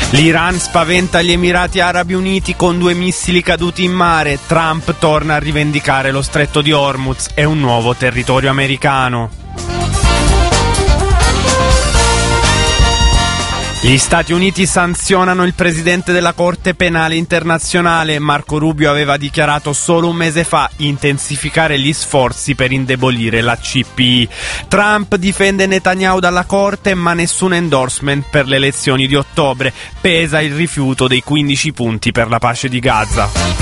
L'Iran spaventa gli Emirati Arabi Uniti con 2 missili caduti in mare. Trump torna a rivendicare lo stretto di Hormuz e un nuovo territorio americano. Gli Stati Uniti sanzionano il presidente della Corte Penale Internazionale. Marco Rubio aveva dichiarato solo un mese fa intensificare gli sforzi per indebolire la CPI. Trump difende Netanyahu dalla Corte, ma nessun endorsement per le elezioni di ottobre. Pesa il rifiuto dei 15 punti per la pace di Gaza.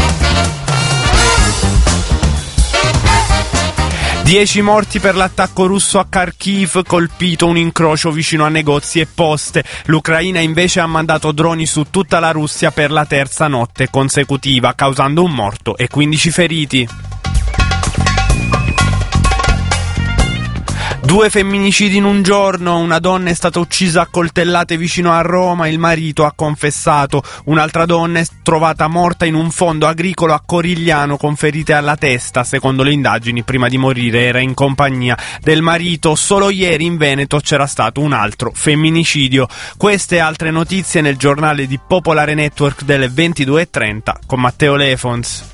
10 morti per l'attacco russo a Kharkiv, colpito un incrocio vicino a negozi e poste. L'Ucraina invece ha mandato droni su tutta la Russia per la terza notte consecutiva, causando un morto e 15 feriti. 2 femminicidi in un giorno, una donna è stata uccisa a coltellate vicino a Roma, il marito ha confessato, un'altra donna è trovata morta in un fondo agricolo a Corigliano con ferite alla testa, secondo le indagini prima di morire era in compagnia del marito. Solo ieri in Veneto c'era stato un altro femminicidio. Queste e altre notizie nel giornale di Popolare Network delle 22:30 con Matteo Lefons.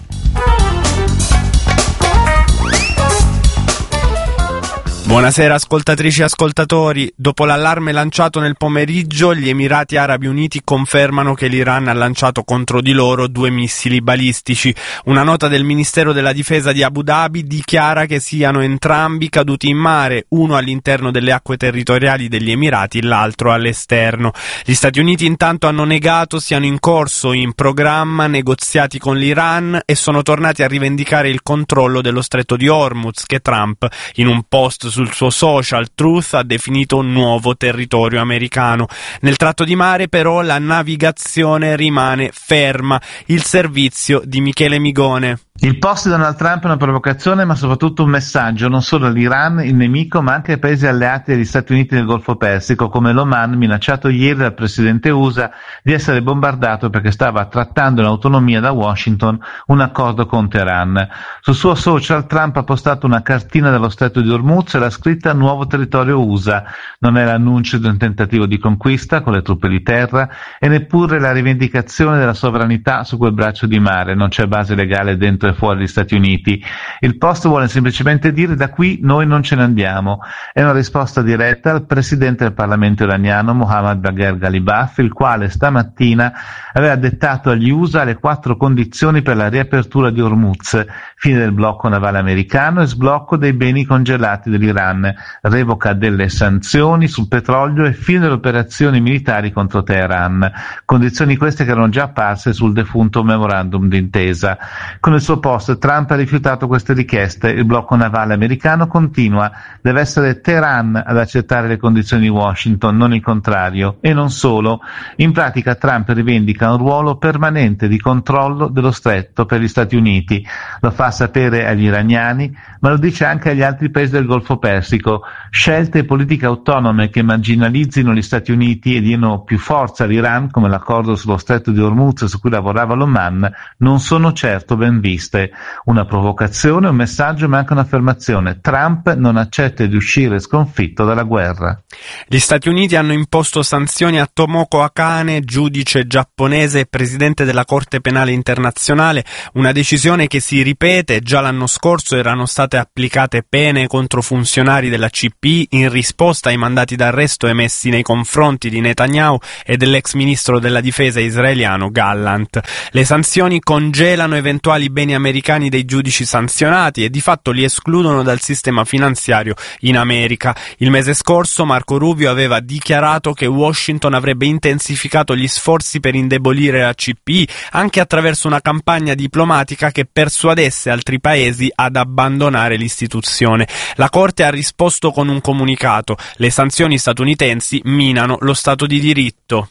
Buonasera ascoltatrici e ascoltatori. Dopo l'allarme lanciato nel pomeriggio, gli Emirati Arabi Uniti confermano che l'Iran ha lanciato contro di loro 2 missili balistici. Una nota del Ministero della Difesa di Abu Dhabi dichiara che siano entrambi caduti in mare, uno all'interno delle acque territoriali degli Emirati, l'altro all'esterno. Gli Stati Uniti intanto hanno negato siano in corso in programma negoziati con l'Iran e sono tornati a rivendicare il controllo dello stretto di Hormuz, che Trump, in un post sul suo social Truth, ha definito un nuovo territorio americano. Nel tratto di mare però la navigazione rimane ferma. Il servizio di Michele Migone. Il post di Donald Trump è una provocazione, ma soprattutto un messaggio non solo all'Iran, il nemico, ma anche ai paesi alleati degli Stati Uniti nel Golfo Persico, come l'Oman, minacciato ieri dal presidente USA di essere bombardato perché stava trattando in autonomia da Washington un accordo con Teheran. Sul suo social Trump ha postato una cartina dello stretto di Hormuz e l'ha scritta Nuovo territorio USA. Non è l'annuncio di un tentativo di conquista con le truppe di terra e neppure la rivendicazione della sovranità su quel braccio di mare. Non c'è base legale dentro e fuori gli Stati Uniti. Il post vuole semplicemente dire: da qui noi non ce ne andiamo. È una risposta diretta al presidente del Parlamento iraniano Mohammad Bagher Ghalibaf, il quale stamattina aveva dettato agli USA le 4 condizioni per la riapertura di Hormuz: fine del blocco navale americano e sblocco dei beni congelati dell'Iran, revoca delle sanzioni sul petrolio e fine delle operazioni militari contro Teheran. Condizioni queste che erano già apparse sul defunto memorandum d'intesa. Con il suo post Trump ha rifiutato queste richieste. Il blocco navale americano continua. Deve essere Teheran ad accettare le condizioni di Washington, non il contrario. E non solo. In pratica Trump rivendica un ruolo permanente di controllo dello stretto per gli Stati Uniti. Lo fa sapere agli iraniani, ma lo dice anche agli altri paesi del Golfo Persico. Scelte e politiche autonome che marginalizzino gli Stati Uniti e diano più forza all'Iran, come l'accordo sullo stretto di Hormuz su cui lavorava l'Oman, non sono certo ben viste. Una provocazione, un messaggio, ma anche un'affermazione: Trump non accetta di uscire sconfitto dalla guerra. Gli Stati Uniti hanno imposto sanzioni a Tomoko Akane, giudice giapponese e presidente della Corte Penale Internazionale, una decisione che si ripete. Già l'anno scorso erano state applicate pene contro funzionari della CPI in risposta ai mandati d'arresto emessi nei confronti di Netanyahu e dell'ex ministro della difesa israeliano Gallant. Le sanzioni congelano eventuali beni americani dei giudici sanzionati e di fatto li escludono dal sistema finanziario in America. Il mese scorso Marco Rubio aveva dichiarato che Washington avrebbe intensificato gli sforzi per indebolire la CPI anche attraverso una campagna diplomatica che persuadesse altri paesi ad abbandonare l'istituzione. La Corte ha risposto con un comunicato: le sanzioni statunitensi minano lo Stato di diritto.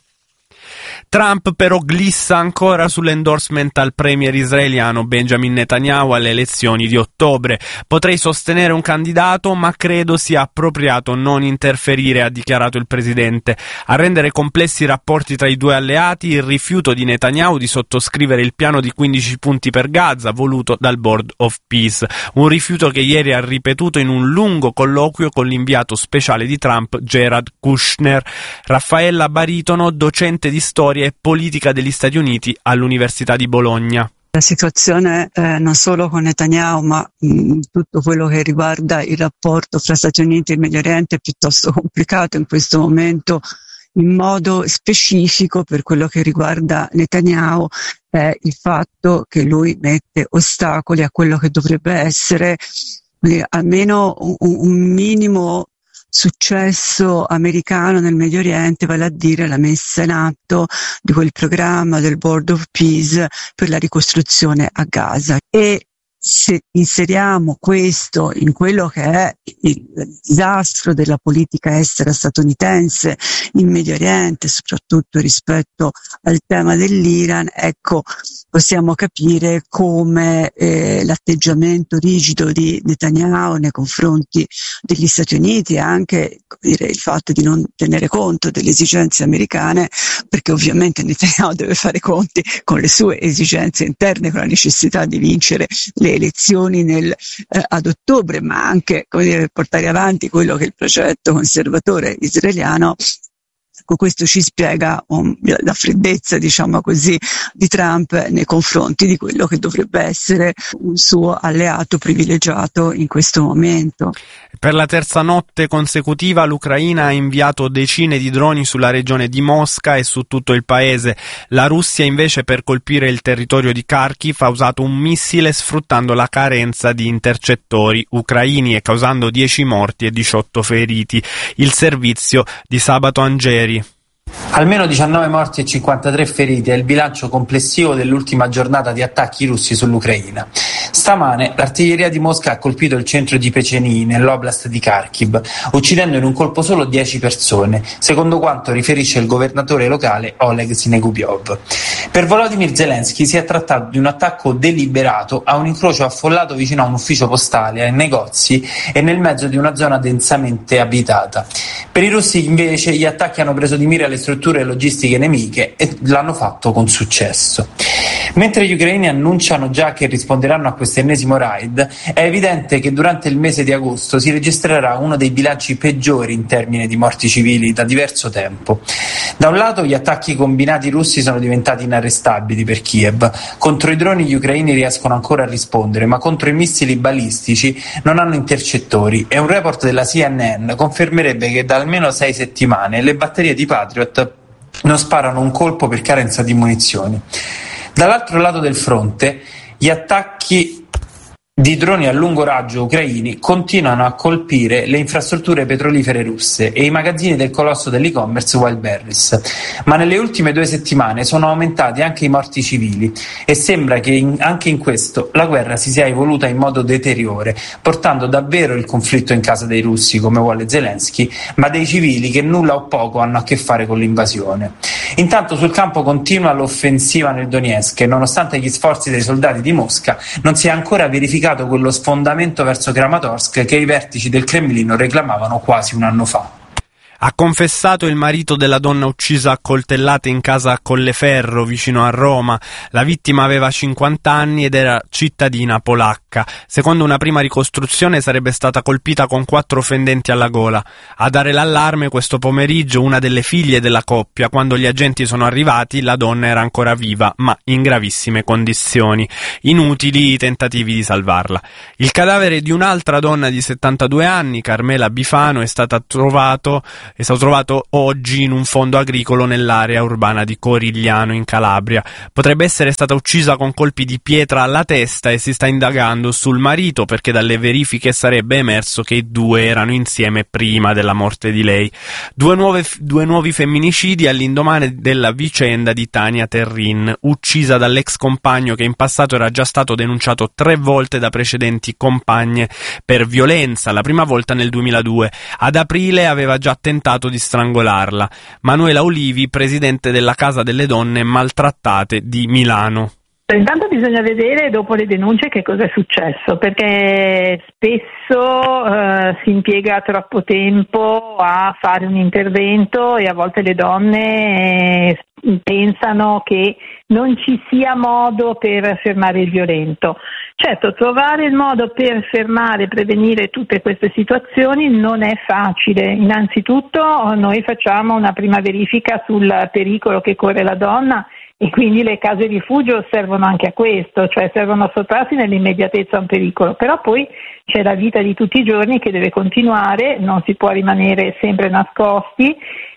Trump però glissa ancora sull'endorsement al premier israeliano Benjamin Netanyahu alle elezioni di ottobre. Potrei sostenere un candidato, ma credo sia appropriato non interferire, ha dichiarato il presidente. A rendere complessi i rapporti tra i due alleati il rifiuto di Netanyahu di sottoscrivere il piano di 15 punti per Gaza voluto dal Board of Peace, un rifiuto che ieri ha ripetuto in un lungo colloquio con l'inviato speciale di Trump Jared Kushner. Raffaella Baritono, docente di storia storia e politica degli Stati Uniti all'Università di Bologna. La situazione non solo con Netanyahu, ma tutto quello che riguarda il rapporto fra Stati Uniti e Medio Oriente è piuttosto complicato in questo momento. In modo specifico, per quello che riguarda Netanyahu, è il fatto che lui mette ostacoli a quello che dovrebbe essere almeno un minimo successo americano nel Medio Oriente, vale a dire la messa in atto di quel programma del Board of Peace per la ricostruzione a Gaza. E se inseriamo questo in quello che è il disastro della politica estera statunitense in Medio Oriente, soprattutto rispetto al tema dell'Iran, ecco, possiamo capire come l'atteggiamento rigido di Netanyahu nei confronti degli Stati Uniti e anche il fatto di non tenere conto delle esigenze americane, perché ovviamente Netanyahu deve fare conti con le sue esigenze interne, con la necessità di vincere le elezioni ad ottobre, ma anche portare avanti quello che è il progetto conservatore israeliano. Questo ci spiega la freddezza, diciamo così, di Trump nei confronti di quello che dovrebbe essere un suo alleato privilegiato in questo momento. Per la terza notte consecutiva l'Ucraina ha inviato decine di droni sulla regione di Mosca e su tutto il paese. La Russia invece, per colpire il territorio di Kharkiv, ha usato un missile sfruttando la carenza di intercettori ucraini e causando 10 morti e 18 feriti. Il servizio di Sabato Angeri. Almeno 19 morti e 53 feriti è il bilancio complessivo dell'ultima giornata di attacchi russi sull'Ucraina. Stamane l'artiglieria di Mosca ha colpito il centro di Peceni, nell'oblast di Kharkiv, uccidendo in un colpo solo 10 persone, secondo quanto riferisce il governatore locale Oleg Synegubiov. Per Volodymyr Zelensky si è trattato di un attacco deliberato a un incrocio affollato vicino a un ufficio postale, ai negozi e nel mezzo di una zona densamente abitata. Per i russi invece gli attacchi hanno preso di mira le strutture logistiche nemiche e l'hanno fatto con successo. Mentre gli ucraini annunciano già che risponderanno a questo ennesimo raid, è evidente che durante il mese di agosto si registrerà uno dei bilanci peggiori in termini di morti civili da diverso tempo. Da un lato gli attacchi combinati russi sono diventati inarrestabili per Kiev. Contro i droni gli ucraini riescono ancora a rispondere, ma contro i missili balistici non hanno intercettori, e un report della CNN confermerebbe che da almeno 6 settimane le batterie di Patriot non sparano un colpo per carenza di munizioni. Dall'altro lato del fronte, gli attacchi di droni a lungo raggio ucraini continuano a colpire le infrastrutture petrolifere russe e i magazzini del colosso dell'e-commerce Wildberries, ma nelle ultime 2 settimane sono aumentati anche i morti civili e sembra che anche in questo la guerra si sia evoluta in modo deteriore, portando davvero il conflitto in casa dei russi, come vuole Zelensky, ma dei civili che nulla o poco hanno a che fare con l'invasione. Intanto sul campo continua l'offensiva nel Donetsk e nonostante gli sforzi dei soldati di Mosca non si è ancora verificato quello sfondamento verso Kramatorsk che i vertici del Cremlino reclamavano quasi un anno fa. Ha confessato il marito della donna uccisa a coltellate in casa a Colleferro, vicino a Roma. La vittima aveva 50 anni ed era cittadina polacca. Secondo una prima ricostruzione sarebbe stata colpita con 4 fendenti alla gola. A dare l'allarme questo pomeriggio una delle figlie della coppia. Quando gli agenti sono arrivati la donna era ancora viva, ma in gravissime condizioni. Inutili i tentativi di salvarla. Il cadavere di un'altra donna di 72 anni, Carmela Bifano, è stato trovato oggi in un fondo agricolo nell'area urbana di Corigliano in Calabria. Potrebbe essere stata uccisa con colpi di pietra alla testa e si sta indagando sul marito perché dalle verifiche sarebbe emerso che i 2 erano insieme prima della morte di lei. Due nuovi femminicidi all'indomani della vicenda di Tania Terrin, uccisa dall'ex compagno che in passato era già stato denunciato 3 volte da precedenti compagne per violenza, la prima volta nel 2002. Ad aprile aveva già tentato di strangolarla. Manuela Olivi, presidente della Casa delle Donne Maltrattate di Milano. Intanto bisogna vedere dopo le denunce che cosa è successo, perché spesso si impiega troppo tempo a fare un intervento e a volte le donne pensano che non ci sia modo per fermare il violento. Certo, trovare il modo per fermare e prevenire tutte queste situazioni non è facile. Innanzitutto noi facciamo una prima verifica sul pericolo che corre la donna e quindi le case rifugio servono anche a questo, cioè servono a sottrarsi nell'immediatezza a un pericolo, però poi c'è la vita di tutti i giorni che deve continuare, non si può rimanere sempre nascosti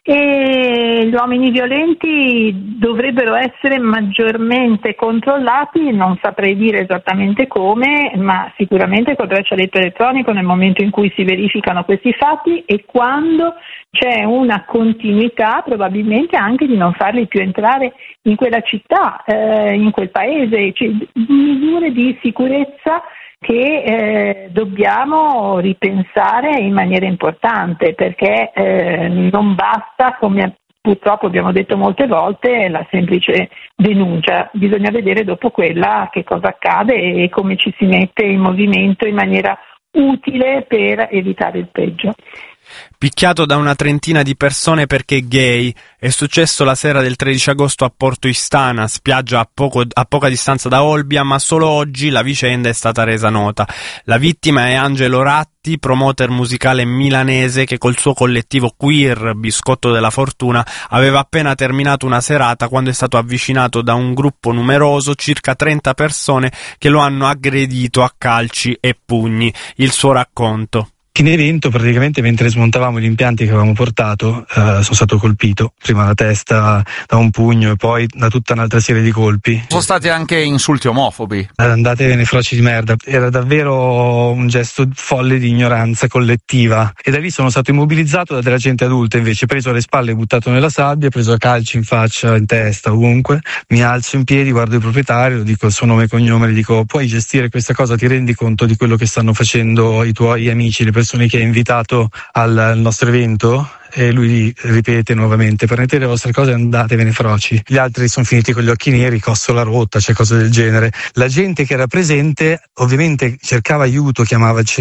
e gli uomini violenti dovrebbero essere maggiormente controllati, non saprei dire esattamente come, ma sicuramente col braccialetto elettronico nel momento in cui si verificano questi fatti e quando c'è una continuità probabilmente anche di non farli più entrare in quella città, in quel paese, cioè, misure di sicurezza che dobbiamo ripensare in maniera importante perché non basta, come purtroppo abbiamo detto molte volte, la semplice denuncia, bisogna vedere dopo quella che cosa accade e come ci si mette in movimento in maniera utile per evitare il peggio. Picchiato da una trentina di persone perché gay, è successo la sera del 13 agosto a Porto Istana, spiaggia a poca distanza da Olbia, ma solo oggi la vicenda è stata resa nota. La vittima è Angelo Ratti, promoter musicale milanese che col suo collettivo queer Biscotto della Fortuna aveva appena terminato una serata quando è stato avvicinato da un gruppo numeroso, circa 30 persone, che lo hanno aggredito a calci e pugni. Il suo racconto. In evento, praticamente mentre smontavamo gli impianti che avevamo portato, sono stato colpito, prima alla testa da un pugno e poi da tutta un'altra serie di colpi. Sono stati anche insulti omofobi. Andatevene froci di merda. Era davvero un gesto folle di ignoranza collettiva e da lì sono stato immobilizzato da della gente adulta, invece preso alle spalle e buttato nella sabbia, preso a calci in faccia, in testa, ovunque. Mi alzo in piedi, guardo il proprietario, lo dico il suo nome e cognome, gli dico: puoi gestire questa cosa, ti rendi conto di quello che stanno facendo i tuoi amici, le persone che hai invitato al nostro evento? E lui ripete nuovamente: prendete le vostre cose e andatevene froci. Gli altri sono finiti con gli occhi neri, costola rotta, cioè cose del genere. La gente che era presente ovviamente cercava aiuto, chiamava il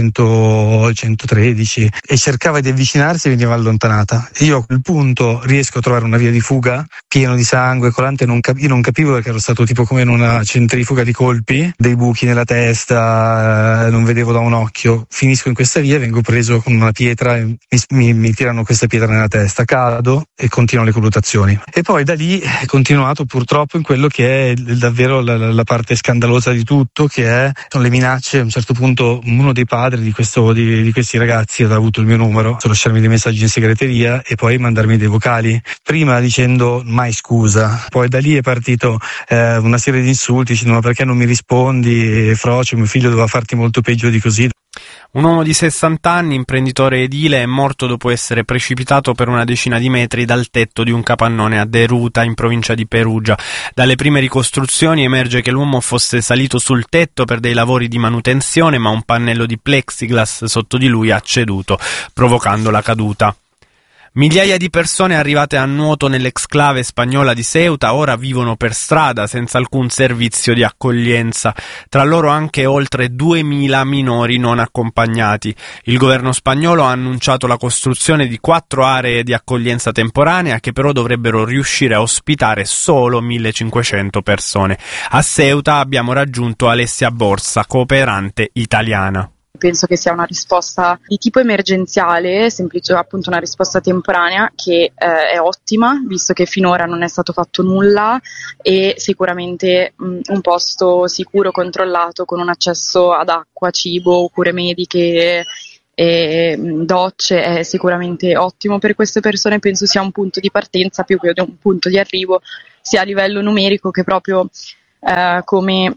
113 e cercava di avvicinarsi e veniva allontanata. Io a quel punto riesco a trovare una via di fuga, pieno di sangue, colante, io non capivo perché ero stato tipo come in una centrifuga di colpi, dei buchi nella testa, non vedevo da un occhio. Finisco in questa via, vengo preso con una pietra e mi tirano questa pietra nella testa, cado e continuano le colluttazioni. E poi da lì è continuato purtroppo in quello che è davvero la parte scandalosa di tutto, che sono le minacce. A un certo punto uno dei padri di questi ragazzi ha avuto il mio numero, lasciarmi dei messaggi in segreteria e poi mandarmi dei vocali, prima dicendo mai scusa, poi da lì è partito una serie di insulti dicendo: ma perché non mi rispondi, frocio, mio figlio doveva farti molto peggio di così. Un uomo di 60 anni, imprenditore edile, è morto dopo essere precipitato per una decina di metri dal tetto di un capannone a Deruta, in provincia di Perugia. Dalle prime ricostruzioni emerge che l'uomo fosse salito sul tetto per dei lavori di manutenzione, ma un pannello di plexiglass sotto di lui ha ceduto, provocando la caduta. Migliaia di persone arrivate a nuoto nell'exclave spagnola di Ceuta ora vivono per strada senza alcun servizio di accoglienza, tra loro anche oltre 2.000 minori non accompagnati. Il governo spagnolo ha annunciato la costruzione di 4 aree di accoglienza temporanea che però dovrebbero riuscire a ospitare solo 1.500 persone. A Ceuta abbiamo raggiunto Alessia Borsa, cooperante italiana. Penso che sia una risposta di tipo emergenziale, semplice, appunto una risposta temporanea che è ottima, visto che finora non è stato fatto nulla e sicuramente un posto sicuro, controllato, con un accesso ad acqua, cibo, cure mediche e docce è sicuramente ottimo per queste persone. Penso sia un punto di partenza più che un punto di arrivo, sia a livello numerico che proprio come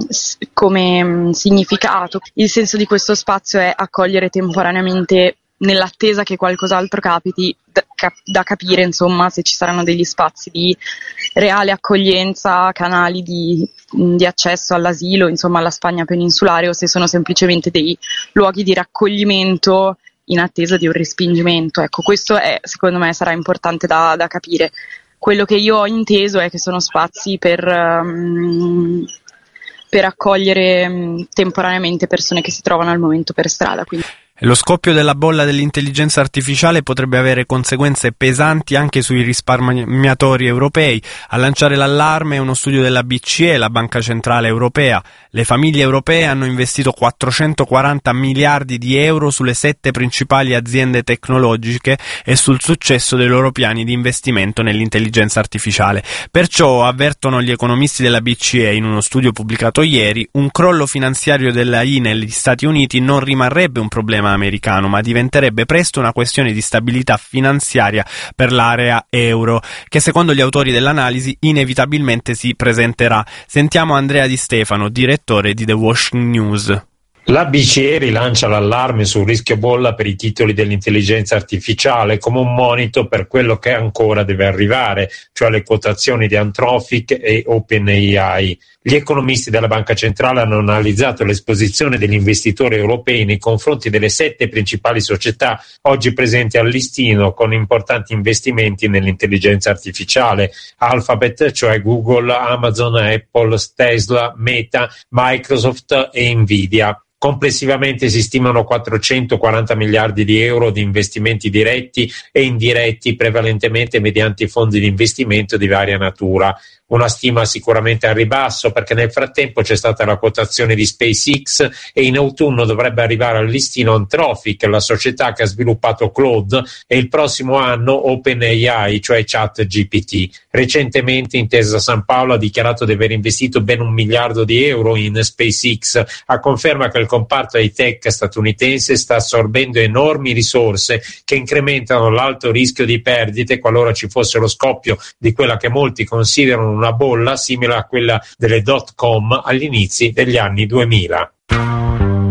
significato. Il senso di questo spazio è accogliere temporaneamente nell'attesa che qualcos'altro capiti, da capire insomma se ci saranno degli spazi di reale accoglienza, canali di accesso all'asilo, insomma alla Spagna peninsulare, o se sono semplicemente dei luoghi di raccoglimento in attesa di un respingimento. Ecco, questo secondo me sarà importante da capire. Quello che io ho inteso è che sono spazi per accogliere temporaneamente persone che si trovano al momento per strada. Quindi. Lo scoppio della bolla dell'intelligenza artificiale potrebbe avere conseguenze pesanti anche sui risparmiatori europei. A lanciare l'allarme è uno studio della BCE, la Banca Centrale Europea. Le famiglie europee hanno investito 440 miliardi di euro sulle 7 principali aziende tecnologiche e sul successo dei loro piani di investimento nell'intelligenza artificiale. Perciò, avvertono gli economisti della BCE in uno studio pubblicato ieri, un crollo finanziario della I negli Stati Uniti non rimarrebbe un problema americano, ma diventerebbe presto una questione di stabilità finanziaria per l'area euro, che secondo gli autori dell'analisi inevitabilmente si presenterà. Sentiamo Andrea Di Stefano, direttore di The Washington News. La BCE rilancia l'allarme sul rischio bolla per i titoli dell'intelligenza artificiale come un monito per quello che ancora deve arrivare, cioè le quotazioni di Anthropic e OpenAI. Gli economisti della Banca Centrale hanno analizzato l'esposizione degli investitori europei nei confronti delle 7 principali società oggi presenti al listino con importanti investimenti nell'intelligenza artificiale: Alphabet, cioè Google, Amazon, Apple, Tesla, Meta, Microsoft e Nvidia. Complessivamente si stimano 440 miliardi di euro di investimenti diretti e indiretti, prevalentemente mediante fondi di investimento di varia natura. Una stima sicuramente al ribasso, perché nel frattempo c'è stata la quotazione di SpaceX e in autunno dovrebbe arrivare al listino Anthropic, la società che ha sviluppato Claude, e il prossimo anno OpenAI, cioè ChatGPT. Recentemente Intesa Sanpaolo ha dichiarato di aver investito ben 1 miliardo di euro in SpaceX, a conferma che il comparto high-tech statunitense sta assorbendo enormi risorse che incrementano l'alto rischio di perdite qualora ci fosse lo scoppio di quella che molti considerano una bolla simile a quella delle .com agli inizi degli anni 2000.